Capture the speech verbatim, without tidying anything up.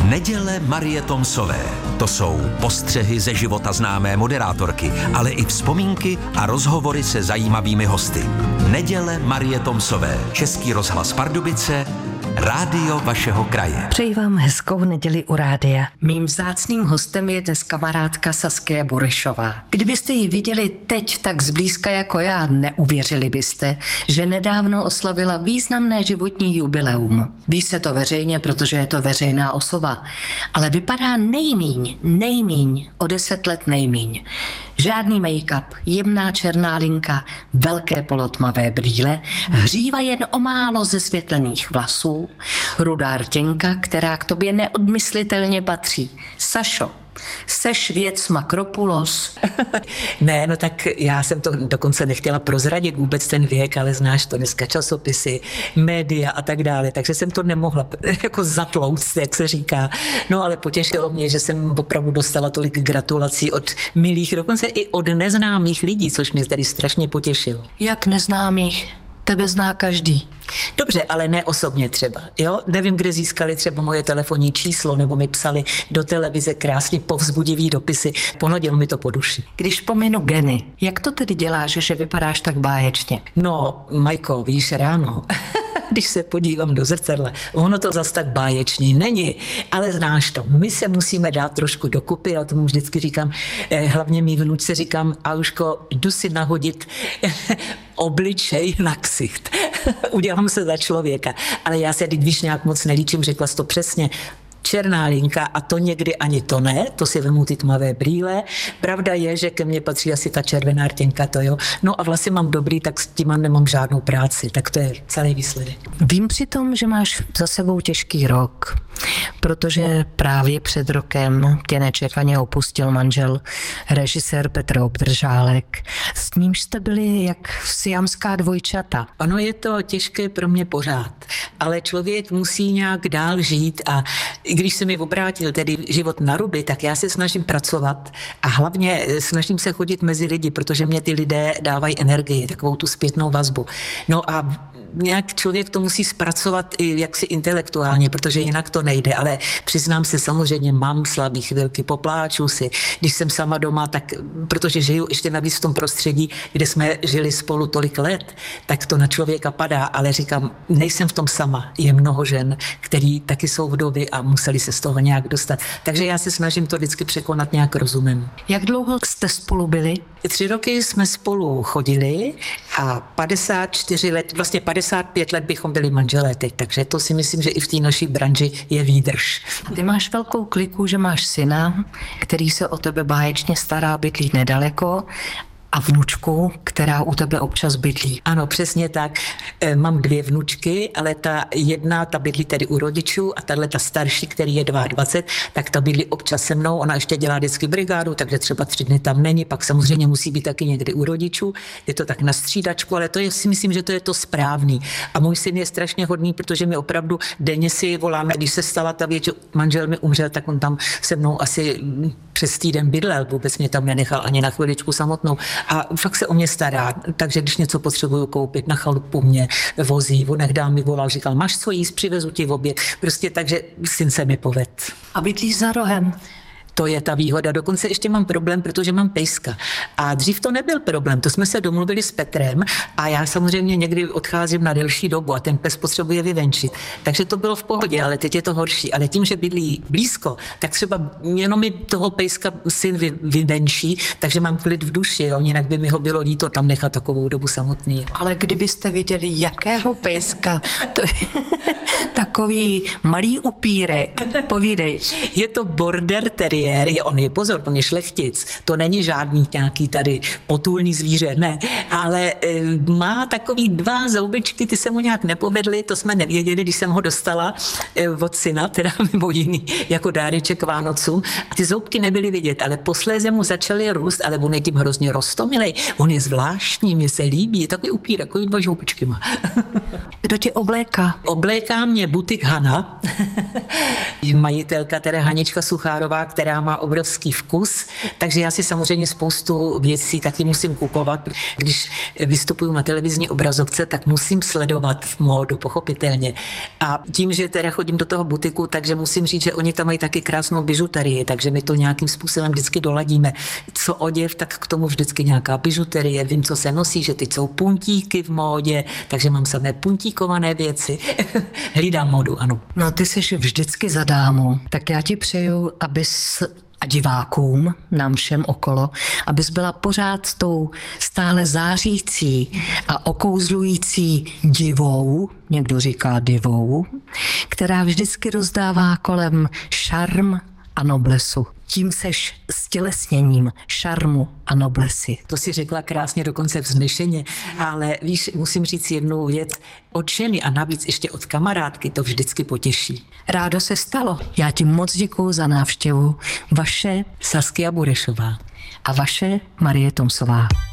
Neděle Marie Tomsové. To jsou postřehy ze života známé moderátorky, ale i vzpomínky a rozhovory se zajímavými hosty. Neděle Marie Tomsové. Český rozhlas Pardubice, rádio vašeho kraje. Přeji vám hezkou neděli u rádia. Mým vzácným hostem je dnes kamarádka Saskia Burešová. Kdybyste ji viděli teď tak zblízka jako já, neuvěřili byste, že nedávno oslavila významné životní jubileum. Ví se to veřejně, protože je to veřejná osoba, ale vypadá nejmíň, nejmíň, o deset let nejmíň. Žádný make-up, jemná černá linka, velké polotmavé brýle, hříva jen o málo zesvětlených vlasů, rudá rtěnka, která k tobě neodmyslitelně patří. Sašo, seš věc Makropulos. Ne, no tak já jsem to dokonce nechtěla prozradit vůbec ten věk, ale znáš to dneska časopisy, média a tak dále, takže jsem to nemohla jako zatlouct, jak se říká. No ale potěšilo mě, že jsem opravdu dostala tolik gratulací od milých, dokonce i od neznámých lidí, což mě tady strašně potěšilo. Jak neznámých? Tebe zná každý. Dobře, ale ne osobně třeba, jo? Nevím, kde získali třeba moje telefonní číslo, nebo mi psali do televize krásně povzbudivý dopisy. Pohodilo mi to po duši. Když pominu geny, jak to tedy děláš, že vypadáš tak báječně? No, Majko, víš, ráno, když se podívám do zrcadla, ono to zas tak báječný není, ale znáš to, my se musíme dát trošku dokupy, já tomu vždycky říkám, eh, hlavně mý vnučce říkám, Aluško, jdu si nahodit obličej na ksicht. Udělám se za člověka, ale já se, teď víš, nějak moc nelíčím, řekla jsi to přesně, černá linka a to někdy ani to ne, to si vemu ty tmavé brýle. Pravda je, že ke mně patří asi ta červená rtěnka, to jo. No a vlasy mám dobrý, tak s tím nemám žádnou práci, tak to je celý výsledek. Vím přitom, že máš za sebou těžký rok, protože právě před rokem tě nečekaně opustil manžel, režisér Petr Obdržálek. S nímž jste byli jak siamská dvojčata. Ono je to těžké pro mě pořád, ale člověk musí nějak dál žít a když se mi obrátil tedy život na ruby, tak já se snažím pracovat a hlavně snažím se chodit mezi lidi, protože mě ty lidé dávají energii, takovou tu zpětnou vazbu. No a nějak člověk to musí zpracovat i jaksi intelektuálně, protože jinak to nejde, ale přiznám se, samozřejmě mám slabý chvilky, popláču si, když jsem sama doma, tak protože žiju ještě navíc v tom prostředí, kde jsme žili spolu tolik let, tak to na člověka padá, ale říkám, nejsem v tom sama, je mnoho žen, který taky jsou vdovy a museli se z toho nějak dostat. Takže já se snažím to vždycky překonat nějak rozumem. Jak dlouho jste spolu byli? Tři roky jsme spolu chodili a padesát čtyři let, vlastně padesát pět let bychom byli manželé teď, takže to si myslím, že i v té naší branži je výdrž. Ty máš velkou kliku, že máš syna, který se o tebe báječně stará, bydlí nedaleko, a vnučku, která u tebe občas bydlí. Ano, přesně tak. E, mám dvě vnučky, ale ta jedna, ta bydlí tedy u rodičů a tahle ta starší, který je dvacet dva, tak ta bydlí občas se mnou. Ona ještě dělá vždycky brigádu, takže třeba tři dny tam není, pak samozřejmě musí být taky někdy u rodičů. Je to tak na střídačku, ale to je, si myslím, že to je to správný. A můj syn je strašně hodný, protože mi opravdu denně si voláme. Když se stala ta věc, že manžel mi umřel, tak on tam se mnou asi přes týden bydlel, vůbec mě tam nenechal ani na chviličku samotnou. A fakt se o mě stará, takže když něco potřebuju koupit, na chalupu mě vozí, onech mi volal, říkal, máš co jíst, přivezu ti v oběd. Prostě takže syn se mi poved. A bydlí za rohem. To je ta výhoda. Dokonce ještě mám problém, protože mám pejska. A dřív to nebyl problém. To jsme se domluvili s Petrem a já samozřejmě někdy odcházím na delší dobu a ten pes potřebuje vyvenčit. Takže to bylo v pohodě, ale teď je to horší. Ale tím, že bydlí blízko, tak třeba jenom mi toho pejska syn vy, vyvenčí, takže mám klid v duši. Jo? Jinak by mi ho bylo líto tam nechat takovou dobu samotný. Ale kdybyste viděli, jakého pejska, to je takový malý upírek, povídej. Je to border terrier. On je, pozor, on je šlechtic, to není žádný nějaký tady potulný zvíře, ne, ale e, má takový dva zoubičky, ty se mu nějak nepovedly, to jsme nevěděli, když jsem ho dostala e, od syna, teda mimo jiný, jako dáreček Vánocům, a ty zoubky nebyly vidět, ale posléze mu začaly růst, ale on je tím hrozně roztomilej, on je zvláštní, mě se líbí, je takový upír, takový dva žoubičky má. Kdo tě obléká? Obléká mě butik Hana, majitelka teda Hanička Suchárová, která má obrovský vkus, takže já si samozřejmě spoustu věcí taky musím kupovat. Když vystupuju na televizní obrazovce, tak musím sledovat módu, pochopitelně. A tím, že teda chodím do toho butiku, takže musím říct, že oni tam mají taky krásnou bižuterii, takže my to nějakým způsobem vždycky doladíme. Co oděv, tak k tomu vždycky nějaká bižuterie, vím, co se nosí, že teď jsou puntíky v módě, takže mám samé puntíkované věci. Hlídám módu, ano. No ty jsi vždycky za dámu, tak já ti přeju, abys a divákům, nám všem okolo, abys byla pořád tou stále zářící a okouzlující divou, někdo říká divou, která vždycky rozdává kolem šarm a noblesu. Tím seš stělesněním šarmu a noblesy. To si řekla krásně, dokonce vznešeně, ale víš, musím říct jednu věc, od ženy a navíc ještě od kamarádky to vždycky potěší. Rádo se stalo. Já ti moc děkuju za návštěvu. Vaše Saskia Burešová a vaše Marie Tomsová.